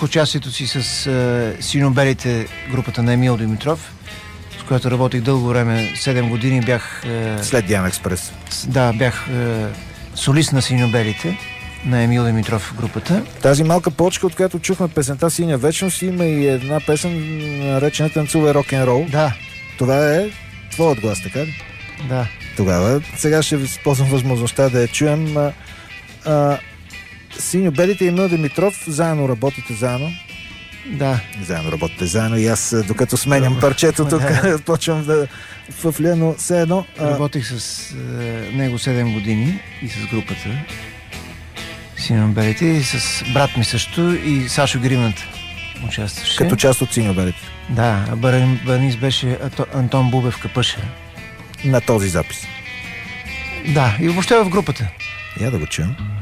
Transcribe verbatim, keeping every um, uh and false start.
участието си с uh, синьо-белите, групата на Емил Димитров, с която работих дълго време, седем години бях... Uh, След Диана Експрес. Да, бях uh, солист на синьо-белите, на Емил Димитров групата. Тази малка почка, от която чухме песента Синя вечност, има и една песен, наречена Танцува рок-н-рол. Да. Това е твоят глас, така ли? Да. Тогава, сега ще ви използвам възможността да я чуем. А, а, Синьо-белите и Емил Димитров, заедно работите заедно. Да. Заедно работите заедно и аз, докато сменям парчето тук, почвам да фъфля, но все едно... А... Работих с а, него седем години и с групата Синьо-белите, и с брат ми също, и Сашо Гримната участваше. Като част от Синьо-белите. Да, а барабанист беше Антон Бубев Капъша. На този запис. Да, и въобще в групата. Я да го чуем.